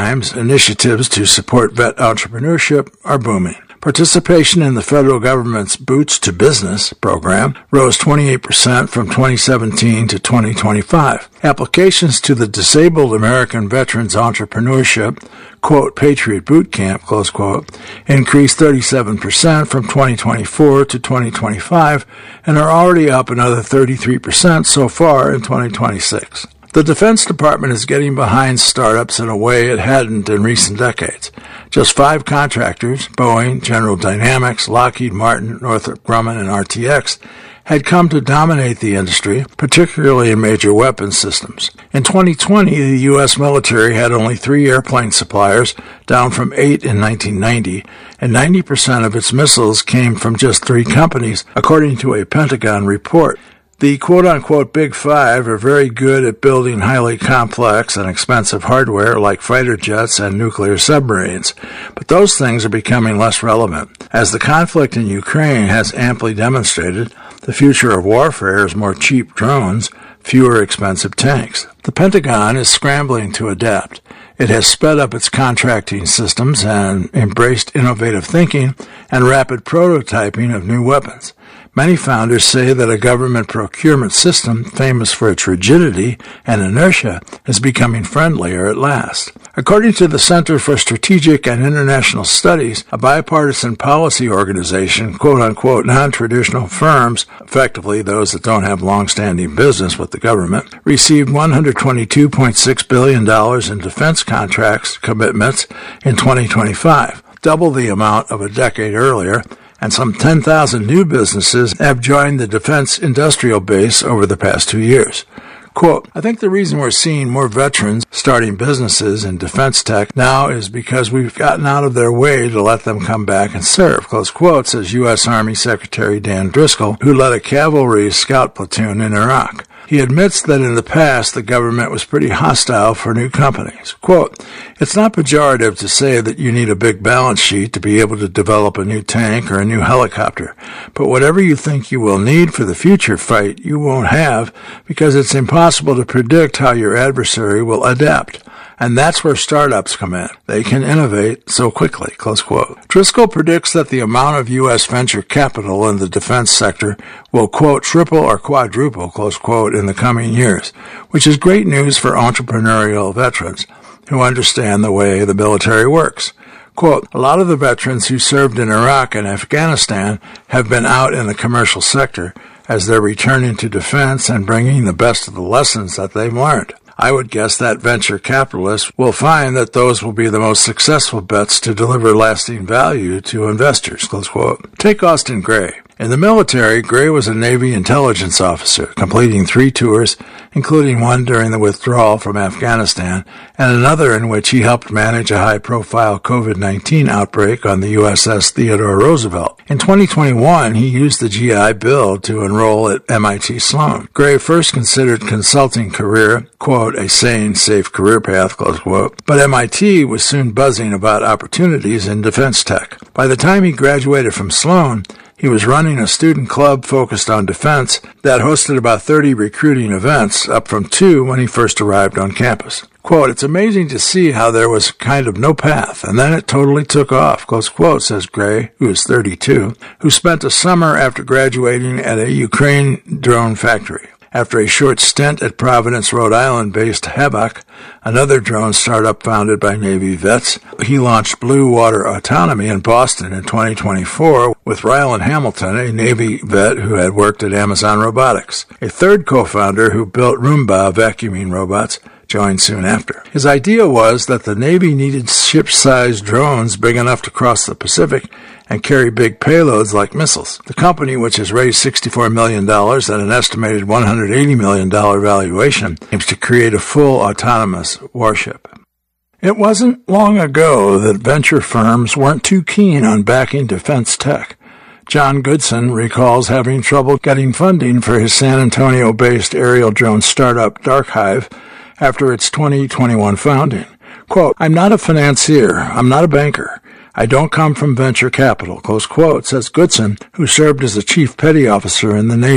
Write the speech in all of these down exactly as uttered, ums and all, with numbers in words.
times, initiatives to support vet entrepreneurship are booming. Participation in the federal government's Boots to Business program rose twenty-eight percent from twenty seventeen to twenty twenty-five. Applications to the Disabled American Veterans Entrepreneurship, quote, Patriot Boot Camp, close quote, increased thirty-seven percent from twenty twenty-four to twenty twenty-five and are already up another thirty-three percent so far in twenty twenty-six. The Defense Department is getting behind startups in a way it hadn't in recent decades. Just five contractors, Boeing, General Dynamics, Lockheed Martin, Northrop Grumman, and R T X, had come to dominate the industry, particularly in major weapons systems. In twenty twenty, the U S military had only three airplane suppliers, down from eight in nineteen ninety, and ninety percent of its missiles came from just three companies, according to a Pentagon report. The quote-unquote Big Five are very good at building highly complex and expensive hardware like fighter jets and nuclear submarines, but those things are becoming less relevant. As the conflict in Ukraine has amply demonstrated, the future of warfare is more cheap drones, fewer expensive tanks. The Pentagon is scrambling to adapt. It has sped up its contracting systems and embraced innovative thinking and rapid prototyping of new weapons. Many founders say that a government procurement system famous for its rigidity and inertia is becoming friendlier at last. According to the Center for Strategic and International Studies, a bipartisan policy organization, quote-unquote non-traditional firms, effectively those that don't have long-standing business with the government, received one hundred twenty-two point six billion dollars in defense contracts commitments in twenty twenty-five, double the amount of a decade earlier, and some ten thousand new businesses have joined the defense industrial base over the past two years. Quote, I think the reason we're seeing more veterans starting businesses in defense tech now is because we've gotten out of their way to let them come back and serve, close quote, says U S Army Secretary Dan Driscoll, who led a cavalry scout platoon in Iraq. He admits that in the past the government was pretty hostile for new companies. Quote, it's not pejorative to say that you need a big balance sheet to be able to develop a new tank or a new helicopter, but whatever you think you will need for the future fight, you won't have because it's impossible to predict how your adversary will adapt. And that's where startups come in. They can innovate so quickly, close quote. Driscoll predicts that the amount of U S venture capital in the defense sector will, quote, triple or quadruple, close quote, in the coming years, which is great news for entrepreneurial veterans who understand the way the military works. Quote, a lot of the veterans who served in Iraq and Afghanistan have been out in the commercial sector as they're returning to defense and bringing the best of the lessons that they've learned. I would guess that venture capitalists will find that those will be the most successful bets to deliver lasting value to investors, close quote. Take Austin Gray. In the military, Gray was a Navy intelligence officer, completing three tours, including one during the withdrawal from Afghanistan, and another in which he helped manage a high-profile covid nineteen outbreak on the U S S Theodore Roosevelt. In twenty twenty-one, he used the G I Bill to enroll at M I T Sloan. Gray first considered consulting career, quote, a sane, safe career path, close quote, but M I T was soon buzzing about opportunities in defense tech. By the time he graduated from Sloan, he was running a student club focused on defense that hosted about thirty recruiting events, up from two when he first arrived on campus. Quote, it's amazing to see how there was kind of no path, and then it totally took off, close quote, says Gray, who is thirty-two, who spent a summer after graduating at a Ukraine drone factory. After a short stint at Providence, Rhode Island-based Habak, another drone startup founded by Navy vets, he launched Blue Water Autonomy in Boston in twenty twenty-four with Ryland Hamilton, a Navy vet who had worked at Amazon Robotics. A third co-founder who built Roomba vacuuming robots joined soon after. His idea was that the Navy needed ship-sized drones big enough to cross the Pacific and carry big payloads like missiles. The company, which has raised sixty-four million dollars at an estimated one hundred eighty million dollars valuation, aims to create a full autonomous warship. It wasn't long ago that venture firms weren't too keen on backing defense tech. John Goodson recalls having trouble getting funding for his San Antonio-based aerial drone startup DarkHive after its twenty twenty-one founding. Quote, I'm not a financier. I'm not a banker. I don't come from venture capital, close quote, says Goodson, who served as a chief petty officer in the Navy.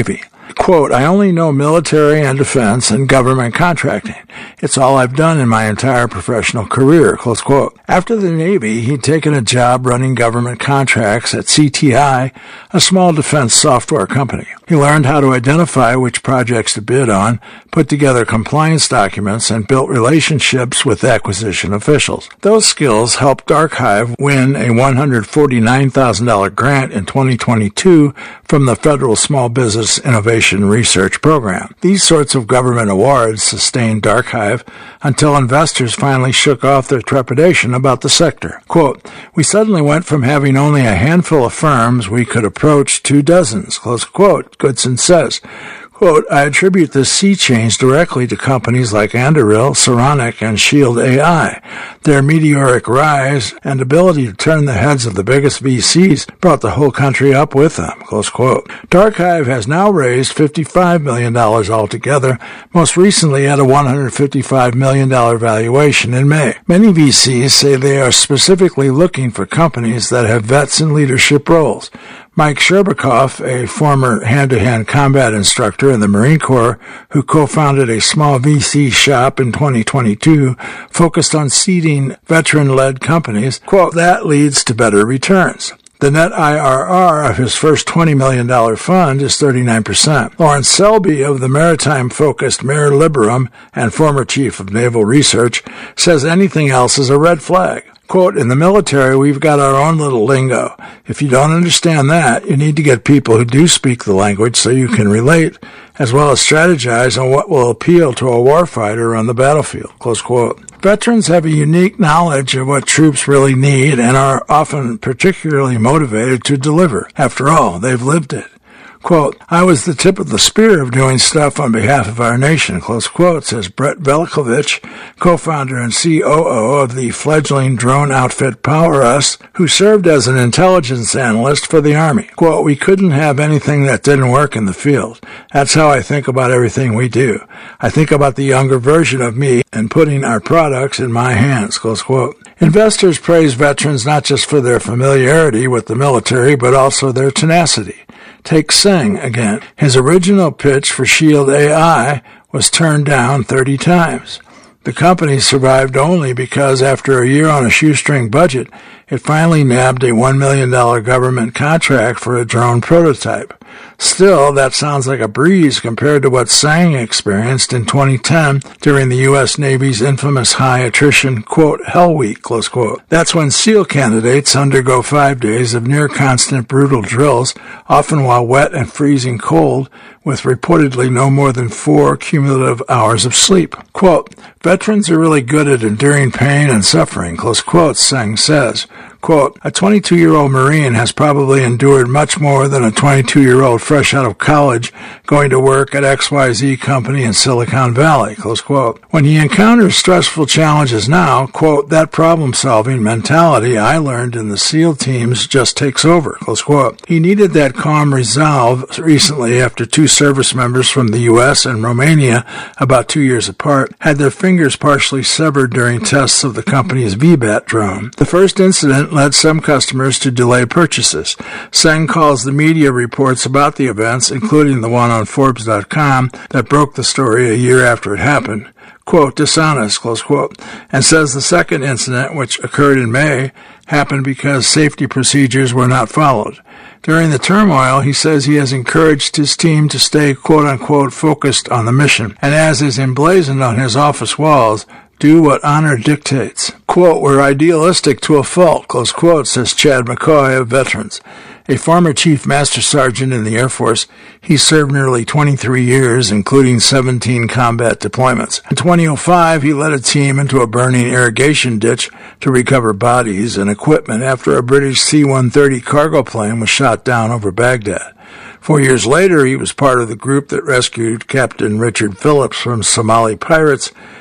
Quote, I only know military and defense and government contracting. It's all I've done in my entire professional career, close quote. After the Navy, he'd taken a job running government contracts at C T I, a small defense software company. He learned how to identify which projects to bid on, put together compliance documents, and built relationships with acquisition officials. Those skills helped Archive win a one hundred forty-nine thousand dollars grant in twenty twenty-two from the Federal Small Business Innovation Research Program. These sorts of government awards sustained Archive until investors finally shook off their trepidation about the sector. Quote, we suddenly went from having only a handful of firms we could approach to dozens, close quote, Goodson says. Quote, I attribute this sea change directly to companies like Anduril, Saronic, and Shield A I. Their meteoric rise and ability to turn the heads of the biggest V Cs brought the whole country up with them, close quote. Archive has now raised fifty-five million dollars altogether, most recently at a one hundred fifty-five million dollars valuation in May. Many V Cs say they are specifically looking for companies that have vets in leadership roles. Mike Sherbakoff, a former hand-to-hand combat instructor in the Marine Corps who co-founded a small V C shop in twenty twenty-two, focused on seeding veteran-led companies, quote, that leads to better returns. The net I R R of his first twenty million dollars fund is thirty-nine percent. Lawrence Selby of the maritime-focused Mare Liberum and former chief of naval research says anything else is a red flag. Quote, in the military, we've got our own little lingo. If you don't understand that, you need to get people who do speak the language so you can relate, as well as strategize on what will appeal to a warfighter on the battlefield, close quote. Veterans have a unique knowledge of what troops really need and are often particularly motivated to deliver. After all, they've lived it. Quote, I was the tip of the spear of doing stuff on behalf of our nation, close quote, says Brett Velikovich, co-founder and C O O of the fledgling drone outfit PowerUs, who served as an intelligence analyst for the Army. Quote, we couldn't have anything that didn't work in the field. That's how I think about everything we do. I think about the younger version of me and putting our products in my hands, close quote. Investors praise veterans not just for their familiarity with the military, but also their tenacity. Take Singh again. His original pitch for Shield A I was turned down thirty times. The company survived only because after a year on a shoestring budget, it finally nabbed a one million dollars government contract for a drone prototype. Still, that sounds like a breeze compared to what Singh experienced in twenty ten during the U S Navy's infamous high attrition, quote, Hell Week, close quote. That's when SEAL candidates undergo five days of near-constant brutal drills, often while wet and freezing cold, with reportedly no more than four cumulative hours of sleep. Quote, veterans are really good at enduring pain and suffering, close quote, Singh says. Quote, a twenty-two-year-old Marine has probably endured much more than a twenty-two-year-old fresh out of college going to work at X Y Z company in Silicon Valley, close quote. When he encounters stressful challenges now, quote, that problem-solving mentality I learned in the SEAL teams just takes over, close quote. He needed that calm resolve recently after two service members from the U S and Romania, about two years apart, had their fingers partially severed during tests of the company's V BAT drone. The first incident led some customers to delay purchases. Singh calls the media reports about the events, including the one on Forbes dot com that broke the story a year after it happened, quote, dishonest, close quote, and says the second incident, which occurred in May, happened because safety procedures were not followed. During the turmoil, he says he has encouraged his team to stay, quote-unquote, focused on the mission, and as is emblazoned on his office walls, do what honor dictates. Quote, we're idealistic to a fault, close quote, says Chad McCoy of Veterans. A former Chief Master Sergeant in the Air Force, he served nearly twenty-three years, including seventeen combat deployments. In twenty oh five, he led a team into a burning irrigation ditch to recover bodies and equipment after a British C one thirty cargo plane was shot down over Baghdad. Four years later, he was part of the group that rescued Captain Richard Phillips from Somali pirates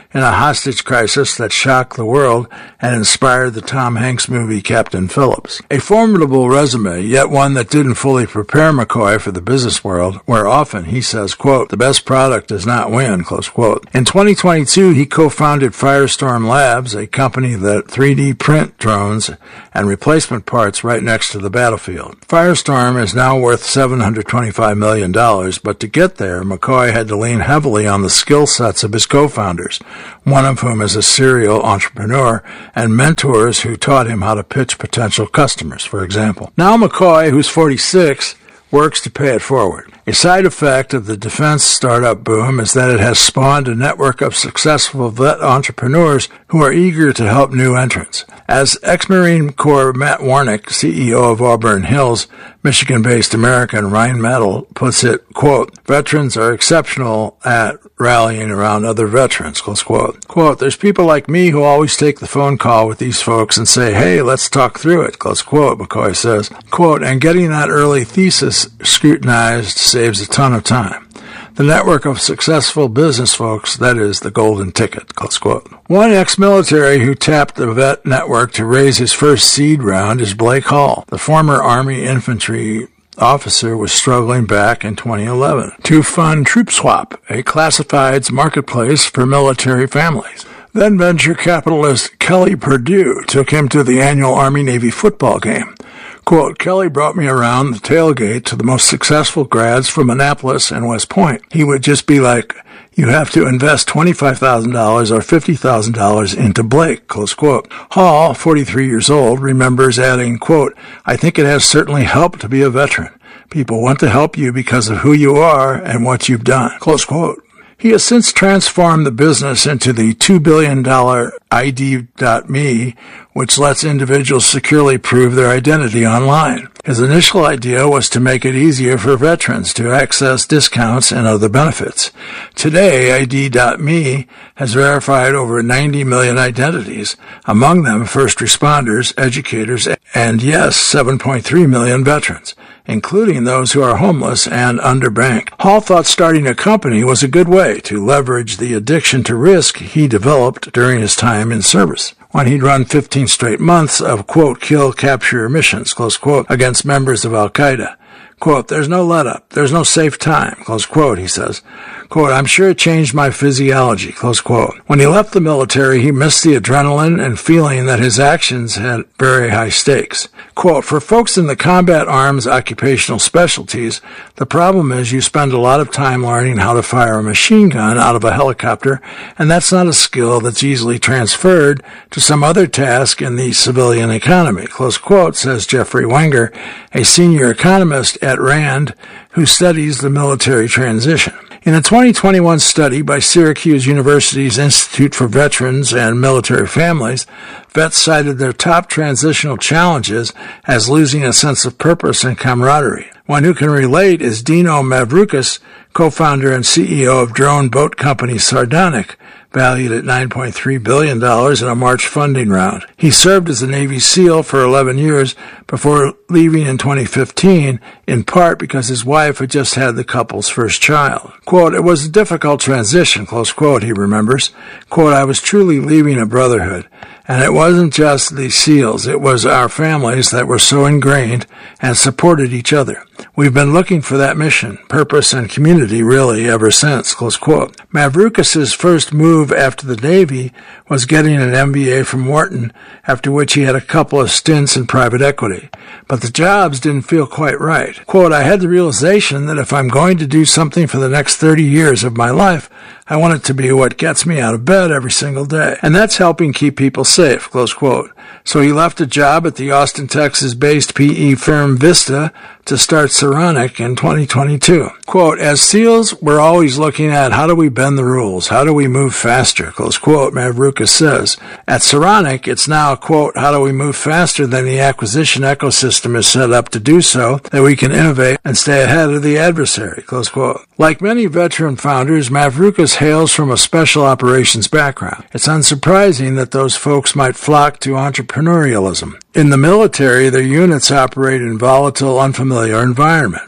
in a hostage crisis that shocked the world and inspired the Tom Hanks movie Captain Phillips. A formidable resume, yet one that didn't fully prepare McCoy for the business world, where often he says, quote, the best product does not win, close quote. In twenty twenty-two, he co-founded Firestorm Labs, a company that three D print drones and replacement parts right next to the battlefield. Firestorm is now worth seven hundred twenty-five million dollars, but to get there, McCoy had to lean heavily on the skill sets of his co-founders, one of whom is a serial entrepreneur, and mentors who taught him how to pitch potential customers, for example. Now McCoy, who's forty-six, works to pay it forward. A side effect of the defense startup boom is that it has spawned a network of successful vet entrepreneurs who are eager to help new entrants. As ex-Marine Corps Matt Warnick, C E O of Auburn Hills, Michigan-based American Rheinmetall, puts it, quote, veterans are exceptional at rallying around other veterans, close quote. Quote, there's people like me who always take the phone call with these folks and say, hey, let's talk through it, close quote, McCoy says. Quote, and getting that early thesis scrutinized saves a ton of time. The network of successful business folks, that is the golden ticket, close quote. One ex-military who tapped the vet network to raise his first seed round is Blake Hall. The former Army infantry officer was struggling back in twenty eleven to fund Troop Swap, a classifieds marketplace for military families. Then venture capitalist Kelly Perdue took him to the annual Army-Navy football game. Quote, Kelly brought me around the tailgate to the most successful grads from Annapolis and West Point. He would just be like, you have to invest twenty-five thousand dollars or fifty thousand dollars into Blake, close quote. Hall, forty-three years old, remembers adding, quote, I think it has certainly helped to be a veteran. People want to help you because of who you are and what you've done, close quote. He has since transformed the business into the two billion dollars I D dot me, which lets individuals securely prove their identity online. His initial idea was to make it easier for veterans to access discounts and other benefits. Today, I D dot me has verified over ninety million identities, among them first responders, educators, and yes, seven point three million veterans, including those who are homeless and underbanked. Hall thought starting a company was a good way to leverage the addiction to risk he developed during his time in service, when he'd run fifteen straight months of, quote, kill, capture missions, close quote, against members of Al-Qaeda. Quote, there's no let-up, there's no safe time, close quote, he says. Quote, I'm sure it changed my physiology, close quote. When he left the military, he missed the adrenaline and feeling that his actions had very high stakes. Quote, for folks in the combat arms occupational specialties, the problem is you spend a lot of time learning how to fire a machine gun out of a helicopter, and that's not a skill that's easily transferred to some other task in the civilian economy, close quote, says Jeffrey Wenger, a senior economist at RAND who studies the military transition. In a twenty twenty-one study by Syracuse University's Institute for Veterans and Military Families, vets cited their top transitional challenges as losing a sense of purpose and camaraderie. One who can relate is Dino Mavroukas, co-founder and C E O of drone boat company Sardonic, valued at nine point three billion dollars in a March funding round. He served as a Navy SEAL for eleven years before leaving in twenty fifteen, in part because his wife had just had the couple's first child. Quote, it was a difficult transition, close quote, he remembers. Quote, I was truly leaving a brotherhood. And it wasn't just the SEALs, it was our families that were so ingrained and supported each other. We've been looking for that mission, purpose, and community really ever since, close quote. Mavroukas's first move after the Navy was getting an M B A from Wharton, after which he had a couple of stints in private equity. But the jobs didn't feel quite right. Quote, I had the realization that if I'm going to do something for the next thirty years of my life, I want it to be what gets me out of bed every single day. And that's helping keep people safe, close quote. So he left a job at the Austin, Texas-based P E firm Vista to start Saronic in twenty twenty-two. Quote, as SEALs, we're always looking at how do we bend the rules? How do we move faster? Close quote, Mavroukas says. At Saronic, it's now, quote, how do we move faster than the acquisition ecosystem is set up to do so that we can innovate and stay ahead of the adversary, close quote. Like many veteran founders, Mavroukas hails from a special operations background. It's unsurprising that those folks might flock to entrepreneurialism. In the military, their units operate in volatile, unfamiliar environments.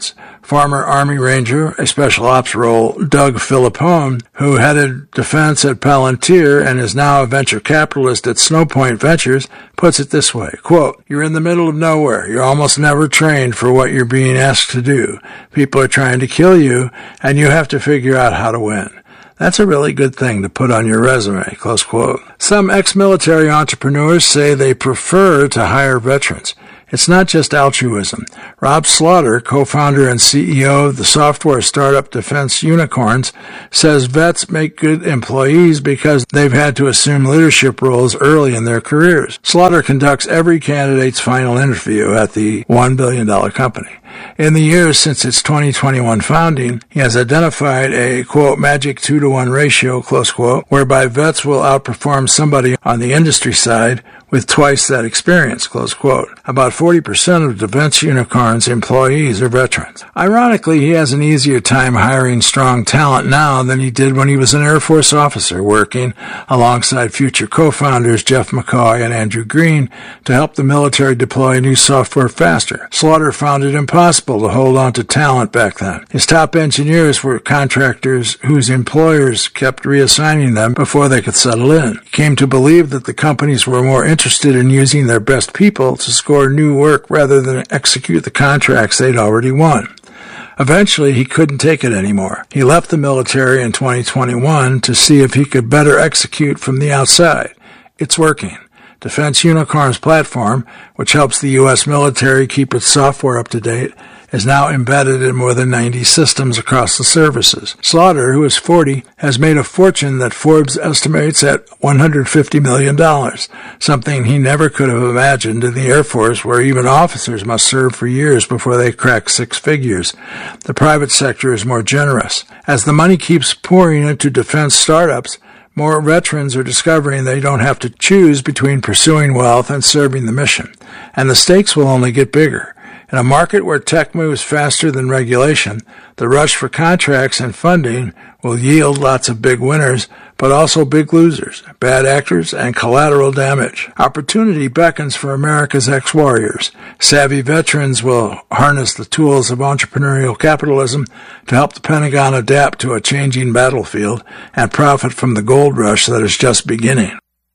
Former Army Ranger, a special ops role, Doug Filippone, who headed defense at Palantir and is now a venture capitalist at Snowpoint Ventures, puts it this way, quote, "You're in the middle of nowhere. You're almost never trained for what you're being asked to do. People are trying to kill you, and you have to figure out how to win. That's a really good thing to put on your resume," close quote. Some ex-military entrepreneurs say they prefer to hire veterans. It's not just altruism. Rob Slaughter, co-founder and C E O of the software startup Defense Unicorns, says vets make good employees because they've had to assume leadership roles early in their careers. Slaughter conducts every candidate's final interview at the one billion dollars company. In the years since its twenty twenty-one founding, he has identified a, quote, magic two to one ratio, close quote, whereby vets will outperform somebody on the industry side with twice that experience, close quote. About forty percent of Defense Unicorn's employees are veterans. Ironically, he has an easier time hiring strong talent now than he did when he was an Air Force officer working alongside future co-founders Jeff McCoy and Andrew Green to help the military deploy new software faster. Slaughter found it impossible to hold on to talent back then. His top engineers were contractors whose employers kept reassigning them before they could settle in. He came to believe that the companies were more interested in using their best people to score new work rather than execute the contracts they'd already won. Eventually, he couldn't take it anymore. He left the military in twenty twenty-one to see if he could better execute from the outside. It's working. Defense Unicorn's platform, which helps the U S military keep its software up to date, is now embedded in more than ninety systems across the services. Slaughter, who is forty, has made a fortune that Forbes estimates at one hundred fifty million dollars, something he never could have imagined in the Air Force, where even officers must serve for years before they crack six figures. The private sector is more generous. As the money keeps pouring into defense startups, more veterans are discovering they don't have to choose between pursuing wealth and serving the mission, and the stakes will only get bigger. In a market where tech moves faster than regulation, the rush for contracts and funding will yield lots of big winners, but also big losers, bad actors, and collateral damage. Opportunity beckons for America's ex-warriors. Savvy veterans will harness the tools of entrepreneurial capitalism to help the Pentagon adapt to a changing battlefield and profit from the gold rush that is just beginning.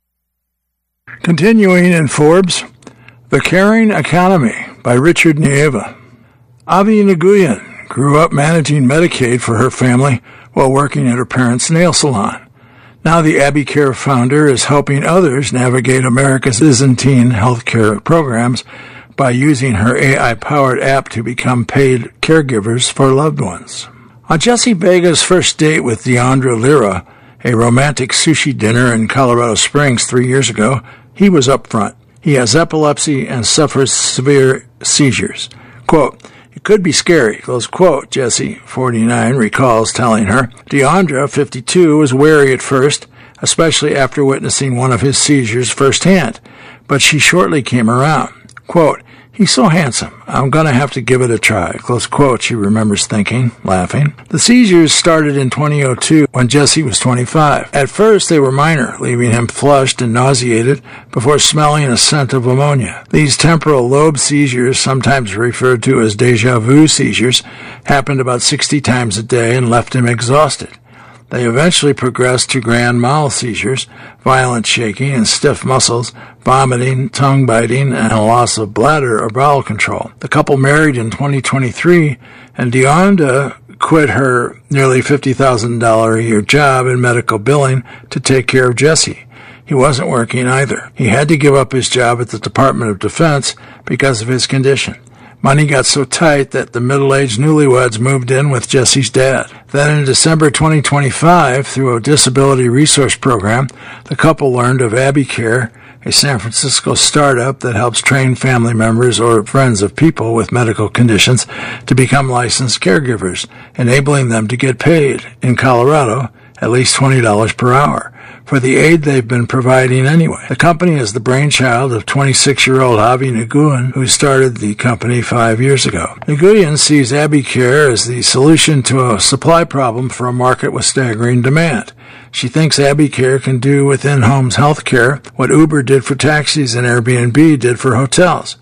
Continuing in Forbes, The Caring Economy by Richard Nieva. Avi Nguyen grew up managing Medicaid for her family while working at her parents' nail salon. Now the AbbeyCare founder is helping others navigate America's Byzantine healthcare programs by using her A I-powered app to become paid caregivers for loved ones. On Jesse Vega's first date with Deandra Lira, a romantic sushi dinner in Colorado Springs three years ago, he was upfront. He has epilepsy and suffers severe seizures. Quote, "It could be scary," close quote, Jesse, forty-nine, recalls telling her. Deandra, fifty-two, was wary at first, especially after witnessing one of his seizures firsthand, but she shortly came around. Quote, "He's so handsome. I'm going to have to give it a try," close quote, she remembers thinking, laughing. The seizures started in twenty oh two when Jesse was twenty-five. At first, they were minor, leaving him flushed and nauseated before smelling a scent of ammonia. These temporal lobe seizures, sometimes referred to as déjà vu seizures, happened about sixty times a day and left him exhausted. They eventually progressed to grand mal seizures, violent shaking and stiff muscles, vomiting, tongue biting, and a loss of bladder or bowel control. The couple married in twenty twenty-three, and Deandra quit her nearly fifty thousand dollars a year job in medical billing to take care of Jesse. He wasn't working either. He had to give up his job at the Department of Defense because of his condition. Money got so tight that the middle-aged newlyweds moved in with Jesse's dad. Then in December twenty twenty-five, through a disability resource program, the couple learned of AbbeyCare, a San Francisco startup that helps train family members or friends of people with medical conditions to become licensed caregivers, enabling them to get paid, in Colorado, at least twenty dollars per hour, for the aid they've been providing anyway. The company is the brainchild of twenty-six-year-old Avi Nguyen, who started the company five years ago. Nguyen sees AbbeyCare as the solution to a supply problem for a market with staggering demand. She thinks AbbeyCare can do within homes health care what Uber did for taxis and Airbnb did for hotels.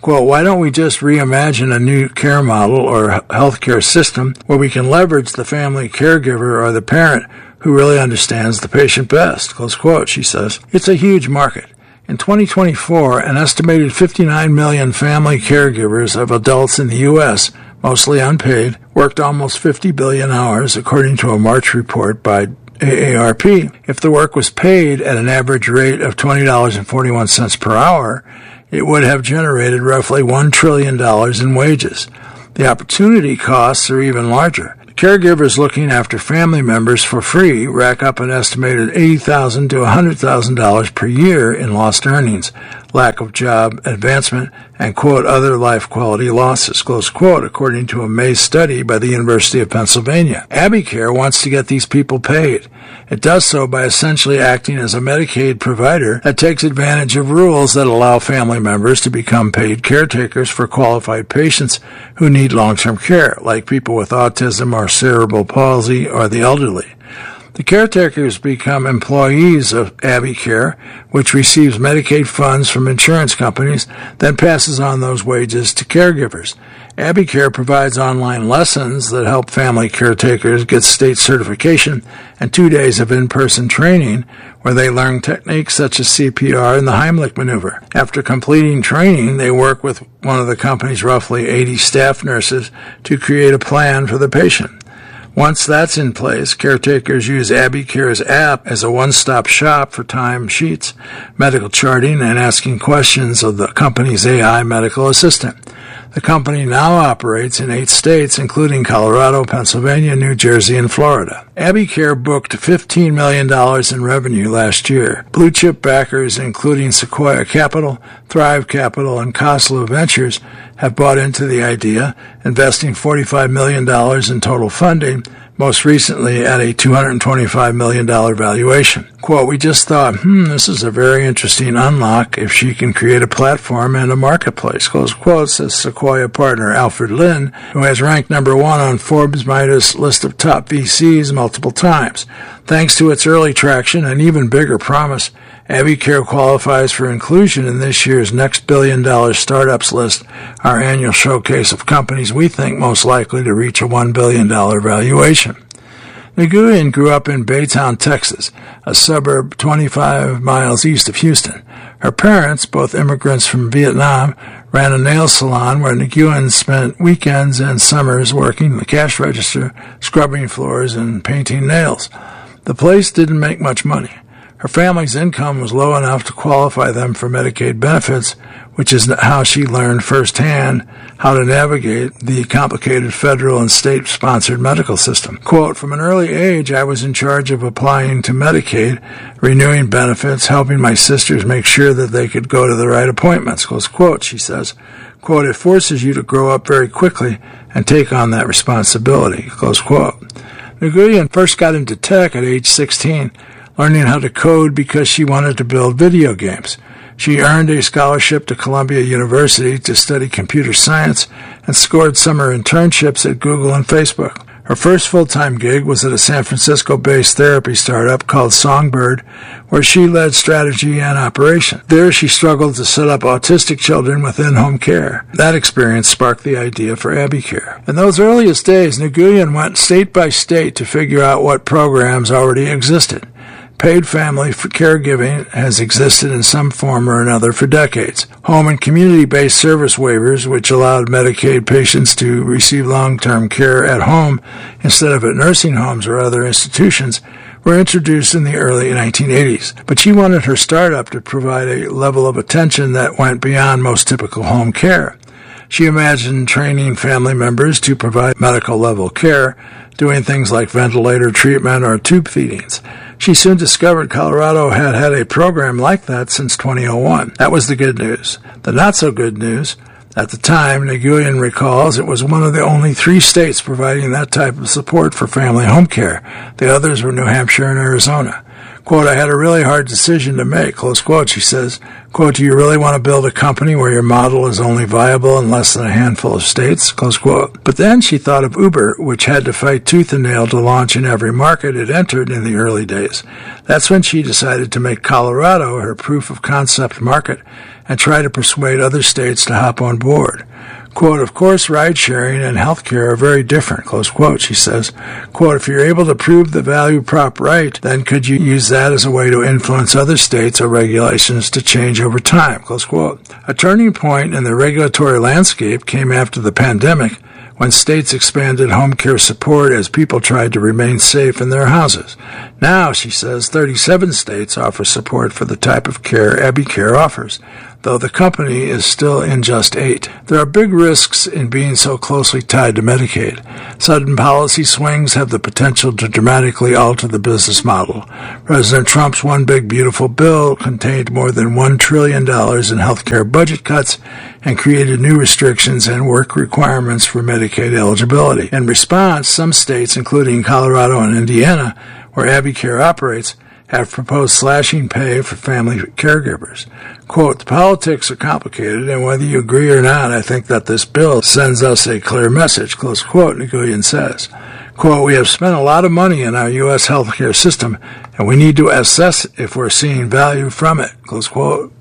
Quote, why don't we just reimagine a new care model or healthcare system where we can leverage the family caregiver or the parent who really understands the patient best? Close quote, she says. It's a huge market. In twenty twenty-four, an estimated fifty-nine million family caregivers of adults in the U S, mostly unpaid, worked almost fifty billion hours, according to a March report by A A R P. If the work was paid at an average rate of twenty dollars and forty-one cents per hour, it would have generated roughly one trillion dollars in wages. The opportunity costs are even larger. Caregivers looking after family members for free rack up an estimated eighty thousand dollars to one hundred thousand dollars per year in lost earnings, lack of job advancement, and, quote, other life quality losses, close quote, according to a May study by the University of Pennsylvania. AbbeyCare wants to get these people paid. It does so by essentially acting as a Medicaid provider that takes advantage of rules that allow family members to become paid caretakers for qualified patients who need long-term care, like people with autism or cerebral palsy or the elderly. The caretakers become employees of AbbeyCare, which receives Medicaid funds from insurance companies, then passes on those wages to caregivers. AbbeyCare provides online lessons that help family caretakers get state certification and two days of in-person training where they learn techniques such as C P R and the Heimlich maneuver. After completing training, they work with one of the company's roughly eighty staff nurses to create a plan for the patient. Once that's in place, caretakers use AbbeyCare's app as a one-stop shop for time sheets, medical charting, and asking questions of the company's A I medical assistant. The company now operates in eight states, including Colorado, Pennsylvania, New Jersey, and Florida. AbbeyCare booked fifteen million dollars in revenue last year. Blue-chip backers, including Sequoia Capital, Thrive Capital, and Khosla Ventures, have bought into the idea, investing forty-five million dollars in total funding, most recently at a two hundred twenty-five million dollars valuation. Quote, we just thought, hmm, this is a very interesting unlock if she can create a platform and a marketplace, close quote, says Sequoia partner Alfred Lin, who has ranked number one on Forbes Midas list of top V Cs multiple times. Thanks to its early traction and even bigger promise, AbbeyCare qualifies for inclusion in this year's Next Billion Dollar Startups list, our annual showcase of companies we think most likely to reach a one billion dollars valuation. Nguyen grew up in Baytown, Texas, a suburb twenty-five miles east of Houston. Her parents, both immigrants from Vietnam, ran a nail salon where Nguyen spent weekends and summers working the cash register, scrubbing floors, and painting nails. The place didn't make much money. Her family's income was low enough to qualify them for Medicaid benefits, which is how she learned firsthand how to navigate the complicated federal and state-sponsored medical system. Quote, from an early age, I was in charge of applying to Medicaid, renewing benefits, helping my sisters make sure that they could go to the right appointments, close quote, she says. Quote, it forces you to grow up very quickly and take on that responsibility, close quote. Nguyen first got into tech at age sixteen, learning how to code because she wanted to build video games. She earned a scholarship to Columbia University to study computer science and scored summer internships at Google and Facebook. Her first full-time gig was at a San Francisco-based therapy startup called Songbird, where she led strategy and operation. There, she struggled to set up autistic children with in-home care. That experience sparked the idea for AbbeyCare. In those earliest days, Nguyen went state by state to figure out what programs already existed. Paid family caregiving has existed in some form or another for decades. Home and community-based service waivers, which allowed Medicaid patients to receive long-term care at home instead of at nursing homes or other institutions, were introduced in the early nineteen eighties. But she wanted her startup to provide a level of attention that went beyond most typical home care. She imagined training family members to provide medical-level care, doing things like ventilator treatment or tube feedings. She soon discovered Colorado had had a program like that since two thousand one. That was the good news. The not-so-good news, at the time, Nguyen recalls, it was one of the only three states providing that type of support for family home care. The others were New Hampshire and Arizona. Quote, I had a really hard decision to make, close quote, she says. Quote, do you really want to build a company where your model is only viable in less than a handful of states, close quote. But then she thought of Uber, which had to fight tooth and nail to launch in every market it entered in the early days. That's when she decided to make Colorado her proof of concept market and try to persuade other states to hop on board. Quote, of course, ride-sharing and healthcare are very different, close quote, she says. Quote, if you're able to prove the value prop right, then could you use that as a way to influence other states or regulations to change over time, close quote. A turning point in the regulatory landscape came after the pandemic, when states expanded home care support as people tried to remain safe in their houses. Now, she says, thirty-seven states offer support for the type of care AbbeyCare offers, though the company is still in just eight. There are big risks in being so closely tied to Medicaid. Sudden policy swings have the potential to dramatically alter the business model. President Trump's One Big Beautiful Bill contained more than one trillion dollars in health care budget cuts and created new restrictions and work requirements for Medicaid eligibility. In response, some states, including Colorado and Indiana, where AbbeyCare operates, have proposed slashing pay for family caregivers. Quote, the politics are complicated, and whether you agree or not, I think that this bill sends us a clear message, close quote, Nguyen says. Quote, we have spent a lot of money in our U S healthcare system, and we need to assess if we're seeing value from it, close quote.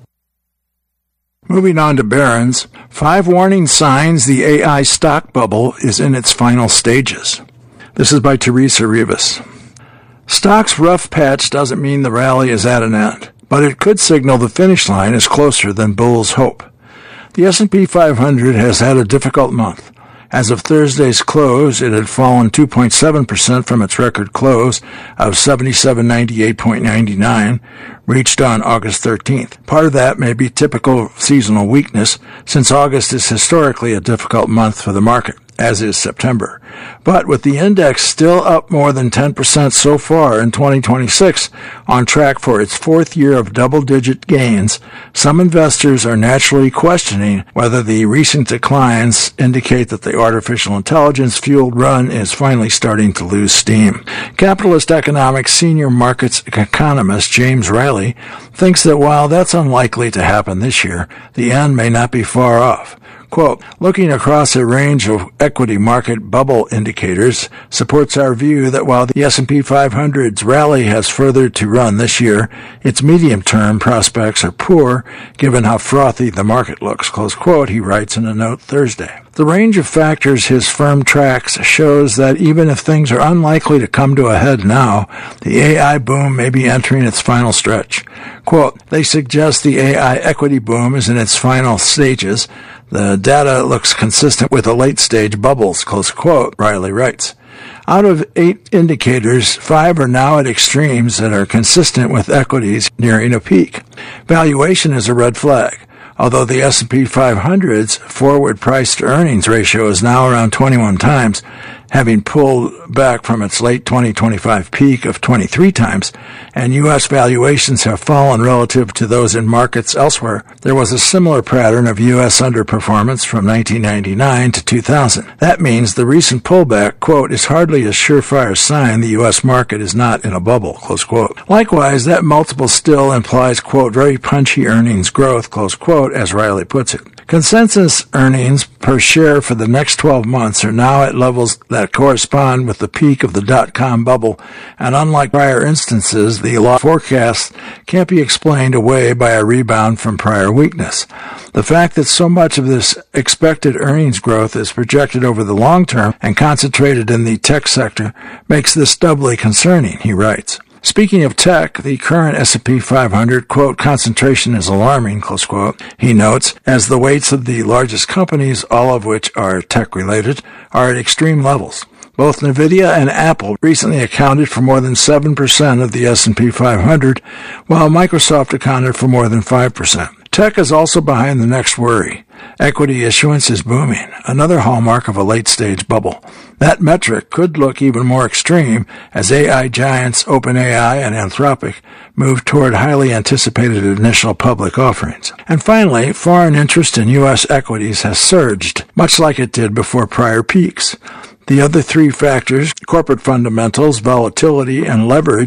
Moving on to Barron's, five warning signs the A I stock bubble is in its final stages. This is by Teresa Rivas. Stock's rough patch doesn't mean the rally is at an end, but it could signal the finish line is closer than bulls hope. The S and P five hundred has had a difficult month. As of Thursday's close, it had fallen two point seven percent from its record close of seventy-seven ninety-eight point nine nine, reached on August thirteenth. Part of that may be typical seasonal weakness, since August is historically a difficult month for the market, as is September. But with the index still up more than ten percent so far in twenty twenty-six, on track for its fourth year of double-digit gains, some investors are naturally questioning whether the recent declines indicate that the artificial intelligence-fueled run is finally starting to lose steam. Capitalist Economics senior markets economist James Riley thinks that while that's unlikely to happen this year, the end may not be far off. Quote, looking across a range of equity market bubble indicators supports our view that while the S and P five hundred's rally has further to run this year, its medium-term prospects are poor given how frothy the market looks, close quote, he writes in a note Thursday. The range of factors his firm tracks shows that even if things are unlikely to come to a head now, the A I boom may be entering its final stretch. Quote, they suggest the A I equity boom is in its final stages. The data looks consistent with the late-stage bubbles, close quote, Riley writes. Out of eight indicators, five are now at extremes that are consistent with equities nearing a peak. Valuation is a red flag. Although the S and P five hundred's forward price-to-earnings ratio is now around twenty-one times, having pulled back from its late twenty twenty-five peak of twenty-three times, and U S valuations have fallen relative to those in markets elsewhere, there was a similar pattern of U S underperformance from nineteen ninety-nine to two thousand. That means the recent pullback, quote, is hardly a surefire sign the U S market is not in a bubble, close quote. Likewise, that multiple still implies, quote, very punchy earnings growth, close quote, as Riley puts it. Consensus earnings per share for the next twelve months are now at levels that correspond with the peak of the dot-com bubble, and unlike prior instances, the low forecast can't be explained away by a rebound from prior weakness. The fact that so much of this expected earnings growth is projected over the long term and concentrated in the tech sector makes this doubly concerning, he writes. Speaking of tech, the current S and P five hundred, quote, concentration is alarming, close quote, he notes, as the weights of the largest companies, all of which are tech-related, are at extreme levels. Both NVIDIA and Apple recently accounted for more than seven percent of the S and P five hundred, while Microsoft accounted for more than five percent. Tech is also behind the next worry. Equity issuance is booming, another hallmark of a late-stage bubble. That metric could look even more extreme as A I giants OpenAI and Anthropic move toward highly anticipated initial public offerings. And finally, foreign interest in U S equities has surged, much like it did before prior peaks. The other three factors, corporate fundamentals, volatility, and leverage,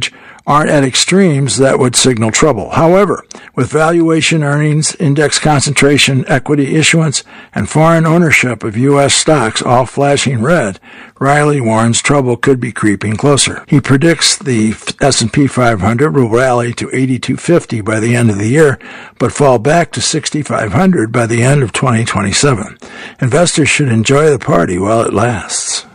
aren't at extremes that would signal trouble. However, with valuation, earnings, index concentration, equity issuance, and foreign ownership of U S stocks all flashing red, Riley warns trouble could be creeping closer. He predicts the S and P five hundred will rally to eighty-two fifty by the end of the year, but fall back to sixty-five hundred by the end of twenty twenty-seven. Investors should enjoy the party while it lasts.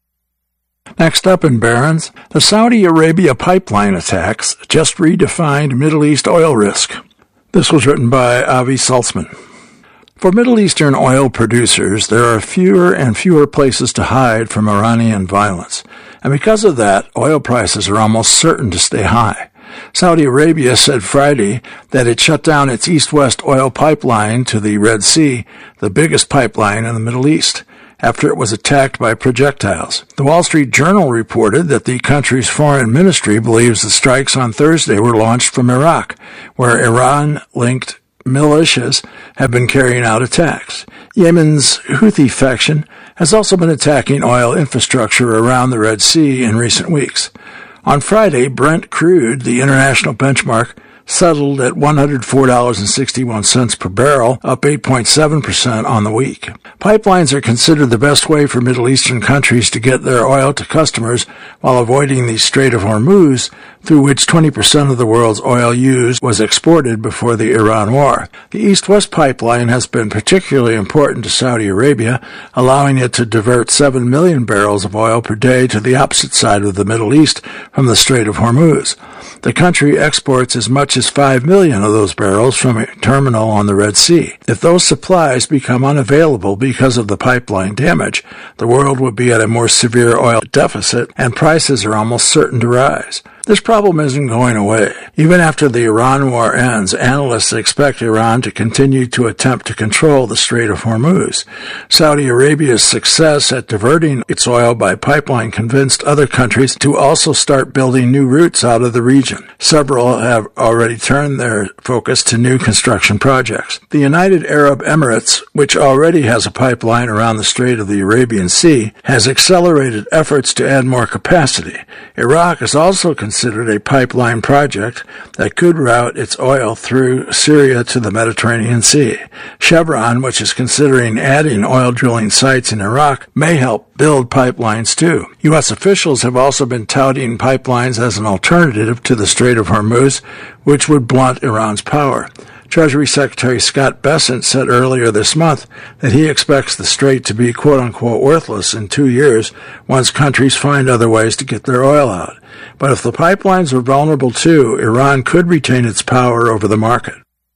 Next up in Barron's, the Saudi Arabia pipeline attacks just redefined Middle East oil risk. This was written by Avi Saltzman. For Middle Eastern oil producers, there are fewer and fewer places to hide from Iranian violence, and because of that, oil prices are almost certain to stay high. Saudi Arabia said Friday that it shut down its east-west oil pipeline to the Red Sea, the biggest pipeline in the Middle East, after it was attacked by projectiles. The Wall Street Journal reported that the country's foreign ministry believes the strikes on Thursday were launched from Iraq, where Iran-linked militias have been carrying out attacks. Yemen's Houthi faction has also been attacking oil infrastructure around the Red Sea in recent weeks. On Friday, Brent crude, the international benchmark, settled at one hundred four dollars and sixty-one cents per barrel, up eight point seven percent on the week. Pipelines are considered the best way for Middle Eastern countries to get their oil to customers while avoiding the Strait of Hormuz, through which twenty percent of the world's oil used was exported before the Iran war. The East-West pipeline has been particularly important to Saudi Arabia, allowing it to divert seven million barrels of oil per day to the opposite side of the Middle East from the Strait of Hormuz. The country exports as much as five million of those barrels from a terminal on the Red Sea. If those supplies become unavailable because of the pipeline damage, the world would be at a more severe oil deficit, and prices are almost certain to rise. This problem isn't going away. Even after the Iran war ends, analysts expect Iran to continue to attempt to control the Strait of Hormuz. Saudi Arabia's success at diverting its oil by pipeline convinced other countries to also start building new routes out of the region. Several have already turned their focus to new construction projects. The United Arab Emirates, which already has a pipeline around the Strait of the Arabian Sea, has accelerated efforts to add more capacity. Iraq is also considering considered a pipeline project that could route its oil through Syria to the Mediterranean Sea. Chevron, which is considering adding oil drilling sites in Iraq, may help build pipelines too. U S officials have also been touting pipelines as an alternative to the Strait of Hormuz, which would blunt Iran's power. Treasury Secretary Scott Bessent said earlier this month that he expects the strait to be quote-unquote worthless in two years once countries find other ways to get their oil out. But if the pipelines are vulnerable too, Iran could retain its power over the market.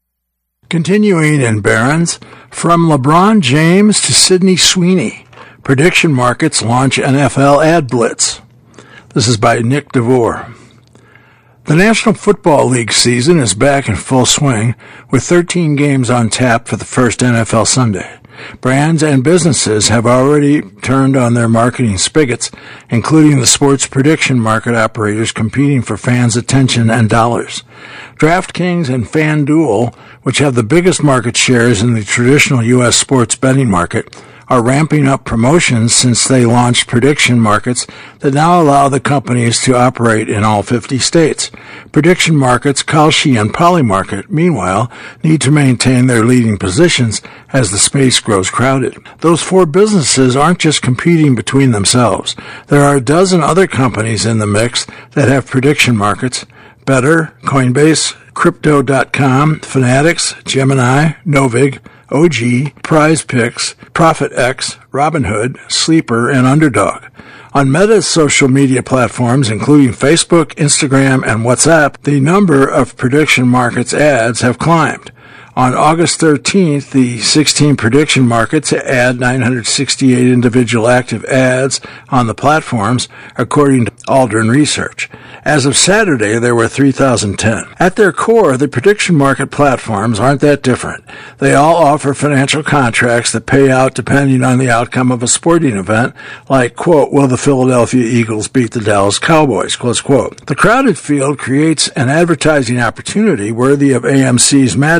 Continuing in Barron's, from LeBron James to Sydney Sweeney, prediction markets launch N F L ad blitz. This is by Nick DeVore. The National Football League season is back in full swing, with thirteen games on tap for the first N F L Sunday. Brands and businesses have already turned on their marketing spigots, including the sports prediction market operators competing for fans' attention and dollars. DraftKings and FanDuel, which have the biggest market shares in the traditional U S sports betting market, are ramping up promotions since they launched prediction markets that now allow the companies to operate in all fifty states. Prediction markets, Kalshi and Polymarket, meanwhile, need to maintain their leading positions as the space grows crowded. Those four businesses aren't just competing between themselves. There are a dozen other companies in the mix that have prediction markets: Better, Coinbase, Crypto dot com, Fanatics, Gemini, Novig, O G, Prize Picks, ProfitX, Robinhood, Sleeper, and Underdog. On Meta's social media platforms, including Facebook, Instagram, and WhatsApp, the number of prediction markets ads have climbed. On August thirteenth, the sixteen prediction markets add nine hundred sixty-eight individual active ads on the platforms, according to Aldrin Research. As of Saturday, there were three thousand ten. At their core, the prediction market platforms aren't that different. They all offer financial contracts that pay out depending on the outcome of a sporting event, like, quote, will the Philadelphia Eagles beat the Dallas Cowboys, close quote. The crowded field creates an advertising opportunity worthy of A M C's Mad Men.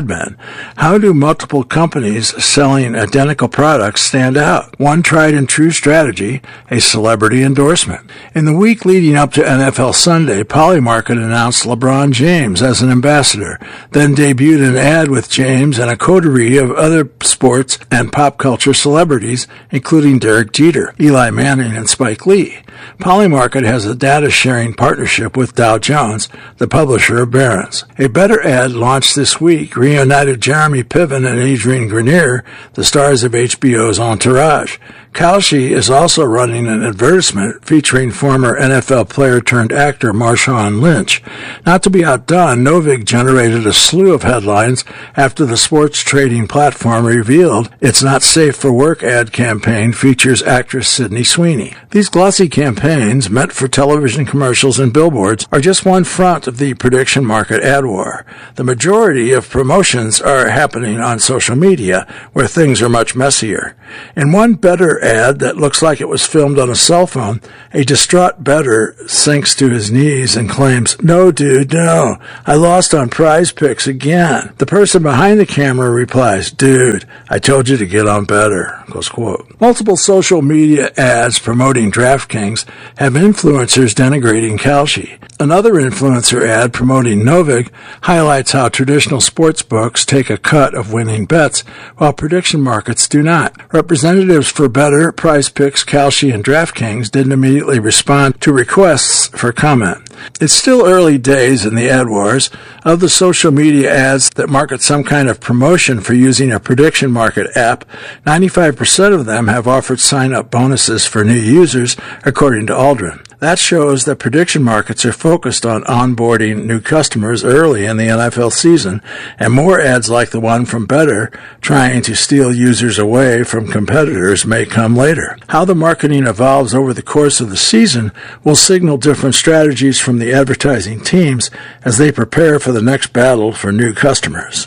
How do multiple companies selling identical products stand out? One tried and true strategy, a celebrity endorsement. In the week leading up to N F L Sunday, Polymarket announced LeBron James as an ambassador, then debuted an ad with James and a coterie of other sports and pop culture celebrities, including Derek Jeter, Eli Manning, and Spike Lee. Polymarket has a data-sharing partnership with Dow Jones, the publisher of Barron's. A better ad launched this week reunited Jeremy Piven and Adrian Grenier, the stars of H B O's Entourage. Kalshi is also running an advertisement featuring former N F L player turned actor Marshawn Lynch. Not to be outdone, Novig generated a slew of headlines after the sports trading platform revealed its Not Safe for Work ad campaign features actress Sydney Sweeney. These glossy campaigns, meant for television commercials and billboards, are just one front of the prediction market ad war. The majority of promotions are happening on social media, where things are much messier. In one better ad that looks like it was filmed on a cell phone, a distraught bettor sinks to his knees and claims, "No, dude, no. I lost on Prize Picks again." The person behind the camera replies, "Dude, I told you to get on better." Close quote. Multiple social media ads promoting DraftKings have influencers denigrating Kalshi. Another influencer ad promoting Novig highlights how traditional sports books take a cut of winning bets, while prediction markets do not. Representatives for Better, Prize Picks, Kalshi, and DraftKings didn't immediately respond to requests for comment. It's still early days in the ad wars. Of the social media ads that market some kind of promotion for using a prediction market app, ninety-five percent of them have offered sign-up bonuses for new users, according to Aldrin. That shows that prediction markets are focused on onboarding new customers early in the N F L season, and more ads like the one from Better trying to steal users away from competitors may come later. How the marketing evolves over the course of the season will signal different strategies from the advertising teams as they prepare for the next battle for new customers.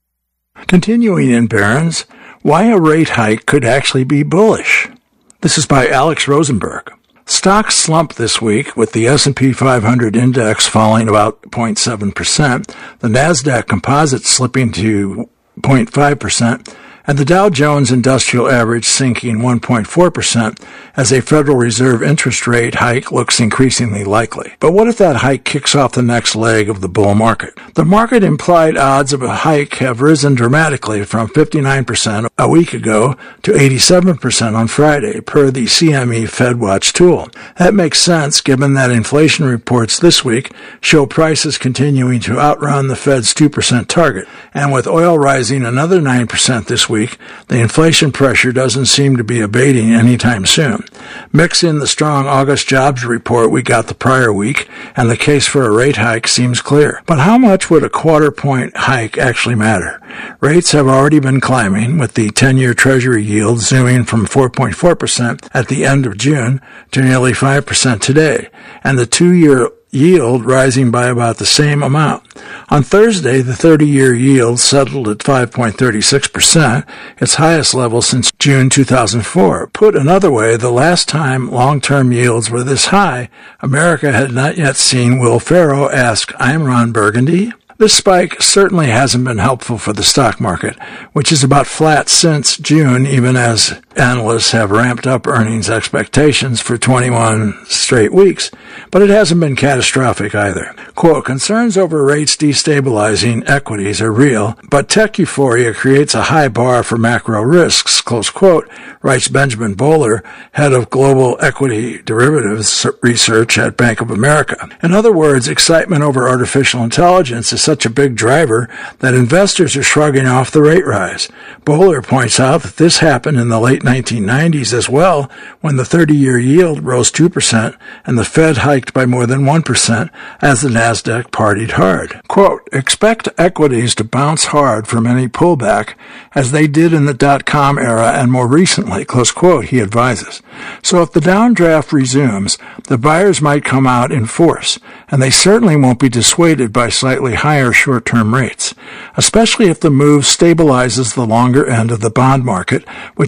Continuing in Barron's, why a rate hike could actually be bullish. This is by Alex Rosenberg. Stocks slumped this week, with the S and P five hundred index falling about zero point seven percent, the NASDAQ composite slipping to zero point five percent, and the Dow Jones Industrial Average sinking one point four percent as a Federal Reserve interest rate hike looks increasingly likely. But what if that hike kicks off the next leg of the bull market? The market implied odds of a hike have risen dramatically from fifty-nine percent a week ago to eighty-seven percent on Friday, per the C M E FedWatch tool. That makes sense given that inflation reports this week show prices continuing to outrun the Fed's two percent target. And with oil rising another nine percent this week, the inflation pressure doesn't seem to be abating anytime soon. Mix in the strong August jobs report we got the prior week, and the case for a rate hike seems clear. But how much would a quarter point hike actually matter? Rates have already been climbing, with the ten-year Treasury yield zooming from four point four percent at the end of June to nearly five percent today, and the two-year yield rising by about the same amount. On Thursday, the thirty-year yield settled at five point three six percent, its highest level since June two thousand four. Put another way, the last time long-term yields were this high, America had not yet seen Will Ferrell ask, "I'm Ron Burgundy?" This spike certainly hasn't been helpful for the stock market, which is about flat since June, even as analysts have ramped up earnings expectations for twenty-one straight weeks. But it hasn't been catastrophic either. Quote, "Concerns over rates destabilizing equities are real, but tech euphoria creates a high bar for macro risks," close quote, writes Benjamin Bowler, head of global equity derivatives research at Bank of America. In other words, excitement over artificial intelligence is such a big driver that investors are shrugging off the rate rise. Bowler points out that this happened in the late nineteen nineties as well, when the thirty-year yield rose two percent and the Fed hiked by more than one percent as the NASDAQ partied hard. Quote, "Expect equities to bounce hard from any pullback, as they did in the dot-com era and more recently," close quote, he advises. So if the downdraft resumes, the buyers might come out in force, and they certainly won't be dissuaded by slightly higher short-term rates, especially if the move stabilizes the longer end of the bond market, which might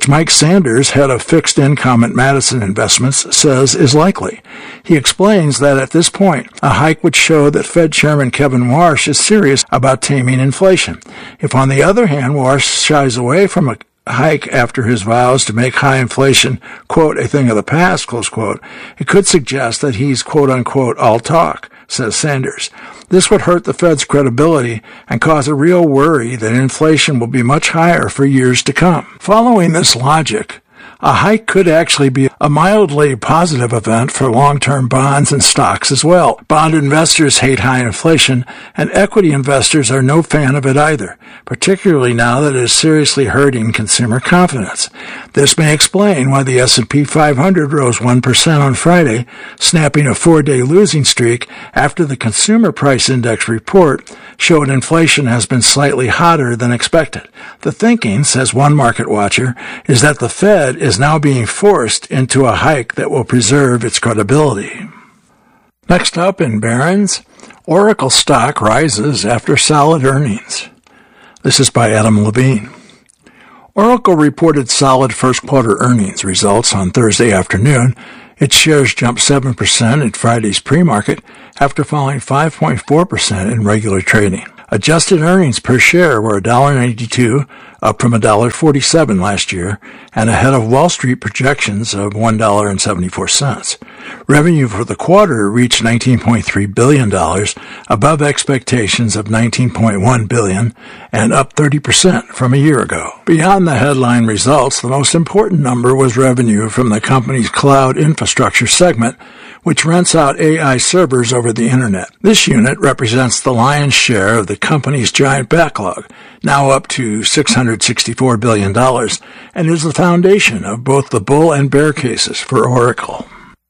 Sanders, head of fixed income at Madison Investments, says is likely. He explains that at this point, a hike would show that Fed Chairman Kevin Warsh is serious about taming inflation. If, on the other hand, Warsh shies away from a hike after his vows to make high inflation, quote, a thing of the past, close quote, it could suggest that he's, quote unquote, all talk, says Sanders. This would hurt the Fed's credibility and cause a real worry that inflation will be much higher for years to come. Following this logic, a hike could actually be a mildly positive event for long-term bonds and stocks as well. Bond investors hate high inflation, and equity investors are no fan of it either, particularly now that it is seriously hurting consumer confidence. This may explain why the S and P five hundred rose one percent on Friday, snapping a four-day losing streak after the Consumer Price Index report showed inflation has been slightly hotter than expected. The thinking, says one market watcher, is that the Fed is now being forced into a hike that will preserve its credibility. Next up in Barron's, Oracle stock rises after solid earnings. This is by Adam Levine. Oracle reported solid first-quarter earnings results on Thursday afternoon. Its shares jumped seven percent at Friday's pre-market after falling five point four percent in regular trading. Adjusted earnings per share were one dollar ninety-two, up from one dollar forty-seven last year, and ahead of Wall Street projections of one dollar and seventy-four cents. Revenue for the quarter reached nineteen point three billion dollars, above expectations of nineteen point one billion dollars, and up thirty percent from a year ago. Beyond the headline results, the most important number was revenue from the company's cloud infrastructure segment, which rents out A I servers over the Internet. This unit represents the lion's share of the company's giant backlog, now up to six hundred sixty-four billion dollars, and is the foundation of both the bull and bear cases for Oracle.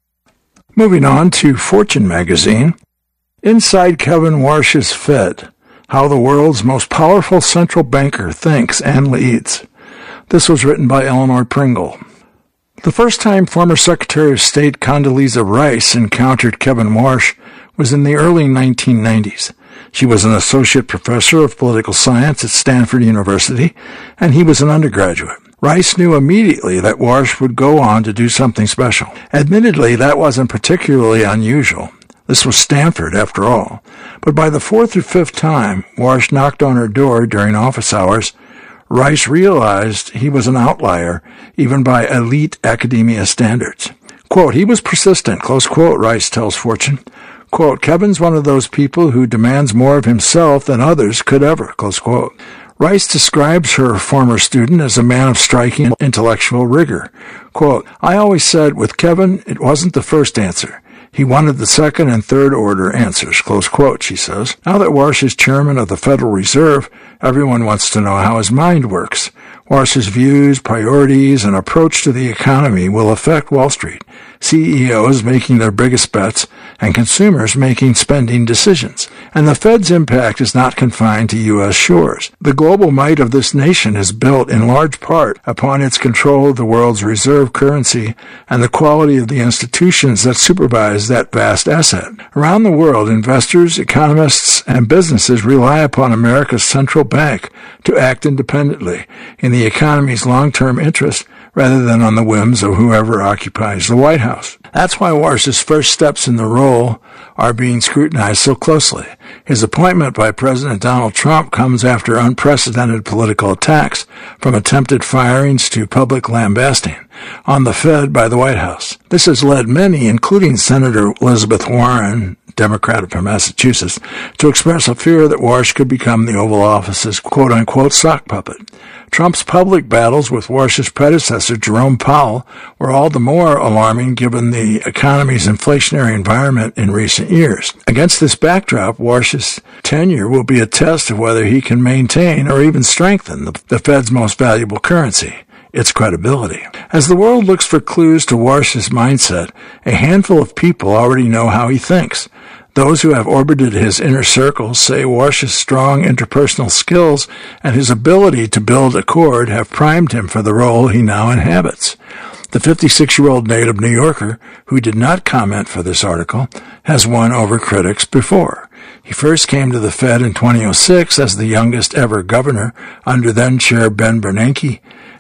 Moving on to Fortune magazine, Inside Kevin Warsh's Fed, How the World's Most Powerful Central Banker Thinks and Leads. This was written by Eleanor Pringle. The first time former Secretary of State Condoleezza Rice encountered Kevin Warsh was in the early nineteen nineties. She was an associate professor of political science at Stanford University, and he was an undergraduate. Rice knew immediately that Warsh would go on to do something special. Admittedly, that wasn't particularly unusual. This was Stanford, after all. But by the fourth or fifth time Warsh knocked on her door during office hours, Rice realized he was an outlier, even by elite academia standards. Quote, he was persistent, close quote, Rice tells Fortune. Quote, Kevin's one of those people who demands more of himself than others could ever, close quote. Rice describes her former student as a man of striking intellectual rigor. Quote, I always said with Kevin, it wasn't the first answer. He wanted the second and third order answers, close quote, she says. Now that Warsh is chairman of the Federal Reserve, everyone wants to know how his mind works. Warsh's views, priorities, and approach to the economy will affect Wall Street, C E Os making their biggest bets, and consumers making spending decisions. And the Fed's impact is not confined to U S shores. The global might of this nation is built in large part upon its control of the world's reserve currency and the quality of the institutions that supervise that vast asset. Around the world, investors, economists, and businesses rely upon America's central bank to act independently in the economy's long-term interest rather than on the whims of whoever occupies the White House. That's why Warsh's first steps in the role are being scrutinized so closely. His appointment by President Donald Trump comes after unprecedented political attacks, from attempted firings to public lambasting, on the Fed by the White House. This has led many, including Senator Elizabeth Warren, Democrat from Massachusetts, to express a fear that Warsh could become the Oval Office's quote-unquote sock puppet. Trump's public battles with Warsh's predecessor, Jerome Powell, were all the more alarming given the economy's inflationary environment in recent years. Against this backdrop, Warsh's tenure will be a test of whether he can maintain or even strengthen the, the Fed's most valuable currency, its credibility. As the world looks for clues to Warsh's mindset, a handful of people already know how he thinks. Those who have orbited his inner circle say Warsh's strong interpersonal skills and his ability to build accord have primed him for the role he now inhabits. The fifty-six-year-old native New Yorker, who did not comment for this article, has won over critics before. He first came to the Fed in twenty oh six as the youngest ever governor under then-Chair Ben Bernanke,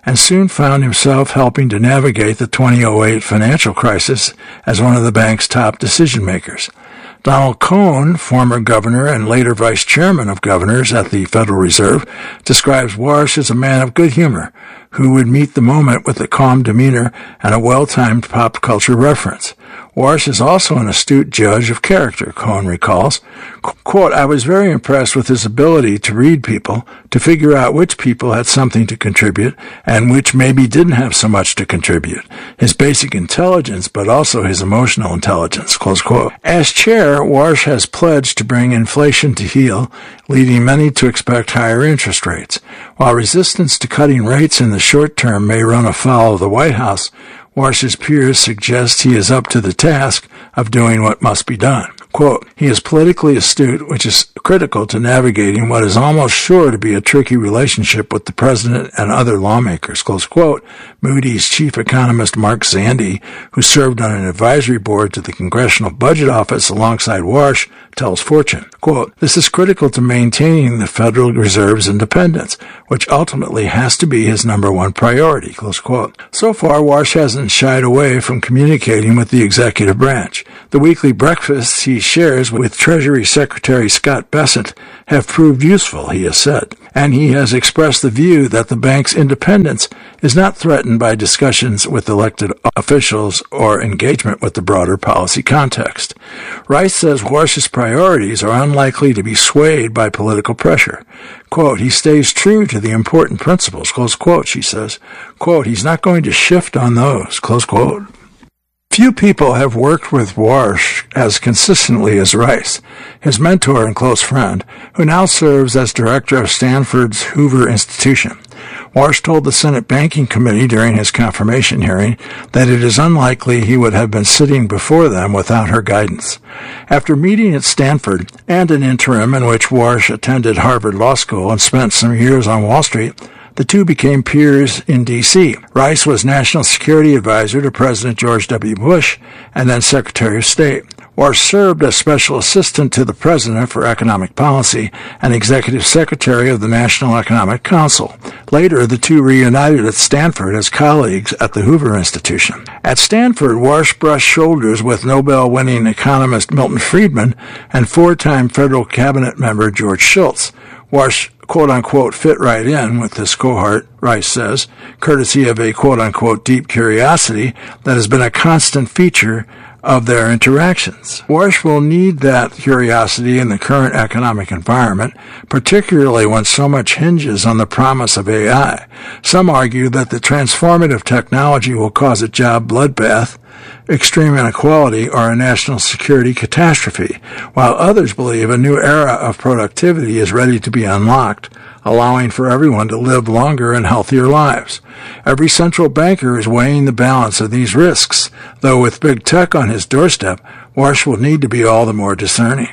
and soon found himself helping to navigate the two thousand eight financial crisis as one of the bank's top decision-makers. Donald Cohn, former governor and later vice chairman of governors at the Federal Reserve, describes Warsh as a man of good humor who would meet the moment with a calm demeanor and a well-timed pop culture reference. Warsh is also an astute judge of character, Cohn recalls. Quote, I was very impressed with his ability to read people, to figure out which people had something to contribute and which maybe didn't have so much to contribute. His basic intelligence, but also his emotional intelligence, close quote. As chair, Warsh has pledged to bring inflation to heel, leading many to expect higher interest rates. While resistance to cutting rates in the short term may run afoul of the White House, Warsh's peers suggest he is up to the task of doing what must be done. Quote, he is politically astute, which is critical to navigating what is almost sure to be a tricky relationship with the president and other lawmakers, close quote. Moody's chief economist Mark Zandi, who served on an advisory board to the Congressional Budget Office alongside Warsh, tells Fortune, quote, this is critical to maintaining the Federal Reserve's independence, which ultimately has to be his number one priority, close quote. So far, Warsh hasn't shied away from communicating with the executive branch. The weekly breakfasts he shares with Treasury Secretary Scott Bessent have proved useful, he has said, and he has expressed the view that the bank's independence is not threatened by discussions with elected officials or engagement with the broader policy context. Rice says Warsh's priorities are unlikely to be swayed by political pressure. Quote, he stays true to the important principles, close quote, she says. Quote, he's not going to shift on those, close quote. Few people have worked with Warsh as consistently as Rice, his mentor and close friend, who now serves as director of Stanford's Hoover Institution. Warsh told the Senate Banking Committee during his confirmation hearing that it is unlikely he would have been sitting before them without her guidance. After meeting at Stanford and an interim in which Warsh attended Harvard Law School and spent some years on Wall Street, the two became peers in D C Rice was National Security Advisor to President George W. Bush and then Secretary of State. Warsh served as Special Assistant to the President for Economic Policy and Executive Secretary of the National Economic Council. Later, the two reunited at Stanford as colleagues at the Hoover Institution. At Stanford, Warsh brushed shoulders with Nobel-winning economist Milton Friedman and four-time federal cabinet member George Shultz. Warsh quote-unquote fit right in with this cohort, Rice says, courtesy of a quote-unquote deep curiosity that has been a constant feature of their interactions. Warsh will need that curiosity in the current economic environment, particularly when so much hinges on the promise of A I. Some argue that the transformative technology will cause a job bloodbath, extreme inequality, or a national security catastrophe, while others believe a new era of productivity is ready to be unlocked, allowing for everyone to live longer and healthier lives. Every central banker is weighing the balance of these risks, though with big tech on his doorstep, Warsh will need to be all the more discerning.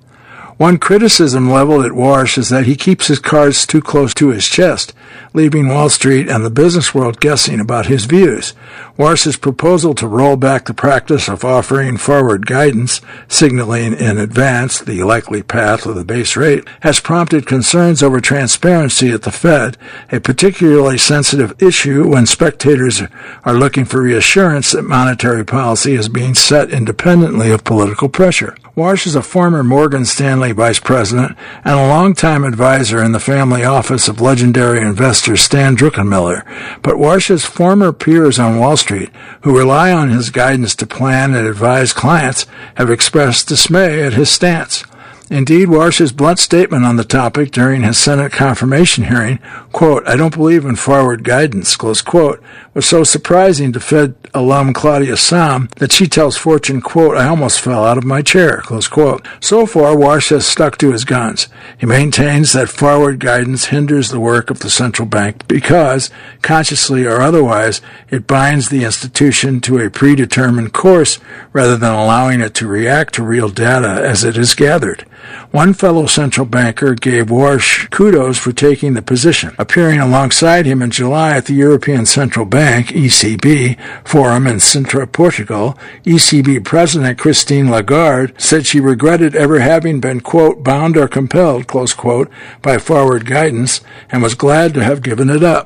One criticism leveled at Warsh is that he keeps his cards too close to his chest, leaving Wall Street and the business world guessing about his views. Warsh's proposal to roll back the practice of offering forward guidance, signaling in advance the likely path of the base rate, has prompted concerns over transparency at the Fed, a particularly sensitive issue when spectators are looking for reassurance that monetary policy is being set independently of political pressure. Warsh is a former Morgan Stanley vice president and a longtime advisor in the family office of legendary investor Stan Druckenmiller, but Warsh's former peers on Wall Street, who rely on his guidance to plan and advise clients, have expressed dismay at his stance. Indeed, Warsh's blunt statement on the topic during his Senate confirmation hearing, quote, I don't believe in forward guidance, close quote, was so surprising to Fed alum Claudia Sahm that she tells Fortune, quote, I almost fell out of my chair, close quote. So far, Warsh has stuck to his guns. He maintains that forward guidance hinders the work of the central bank because, consciously or otherwise, it binds the institution to a predetermined course rather than allowing it to react to real data as it is gathered. One fellow central banker gave Warsh kudos for taking the position. Appearing alongside him in July at the European Central Bank, E C B, forum in Sintra, Portugal, E C B President Christine Lagarde said she regretted ever having been, quote, bound or compelled, close quote, by forward guidance, and was glad to have given it up.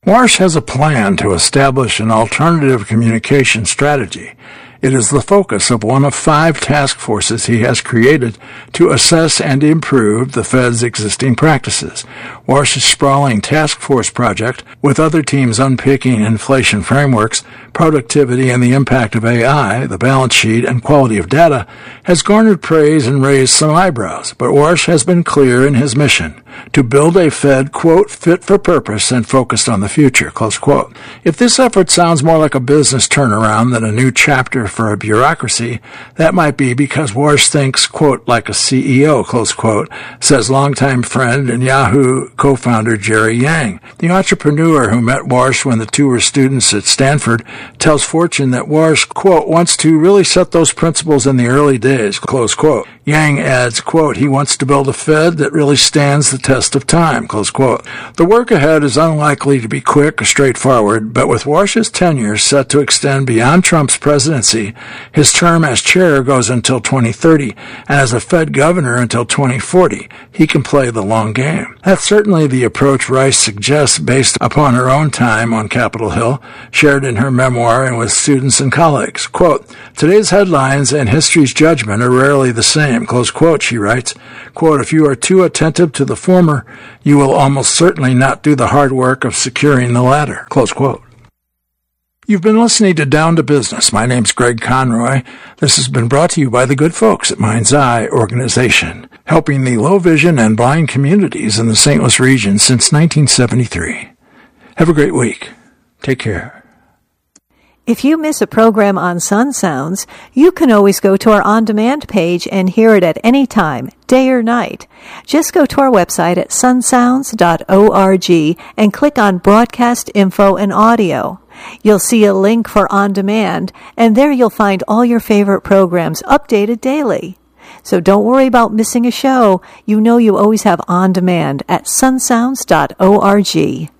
Warsh has a plan to establish an alternative communication strategy. It is the focus of one of five task forces he has created to assess and improve the Fed's existing practices. Warsh's sprawling task force project, with other teams unpicking inflation frameworks, productivity, and the impact of A I, the balance sheet, and quality of data, has garnered praise and raised some eyebrows. But Warsh has been clear in his mission to build a Fed, quote, fit for purpose and focused on the future, close quote. If this effort sounds more like a business turnaround than a new chapter for a bureaucracy, that might be because Warsh thinks, quote, like a C E O, close quote, says longtime friend and Yahoo co-founder Jerry Yang. The entrepreneur who met Warsh when the two were students at Stanford tells Fortune that Warsh, quote, wants to really set those principles in the early days, close quote. Yang adds, quote, he wants to build a Fed that really stands the test of time, close quote. The work ahead is unlikely to be quick or straightforward, but with Warsh's tenure set to extend beyond Trump's presidency, his term as chair goes until twenty thirty, and as a Fed governor until twenty forty. He can play the long game. That's certainly the approach Rice suggests based upon her own time on Capitol Hill, shared in her memoir and with students and colleagues. Quote, today's headlines and history's judgment are rarely the same, close quote, she writes. Quote, if you are too attentive to the former, you will almost certainly not do the hard work of securing the latter, close quote. You've been listening to Down to Business. My name's Greg Conroy. This has been brought to you by the good folks at Mind's Eye Organization, helping the low vision and blind communities in the Saint Louis region since nineteen seventy-three. Have a great week. Take care. If you miss a program on Sun Sounds, you can always go to our on-demand page and hear it at any time, day or night. Just go to our website at sun sounds dot org and click on Broadcast Info and Audio. You'll see a link for On Demand, and there you'll find all your favorite programs updated daily. So don't worry about missing a show. You know you always have On Demand at sun sounds dot org.